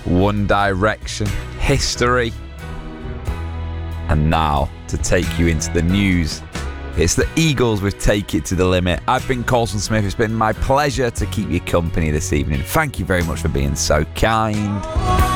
One Direction, history. And now, to take you into the news, it's the Eagles with Take It to the Limit. I've been Colson Smith. It's been my pleasure to keep you company this evening. Thank you very much for being so kind.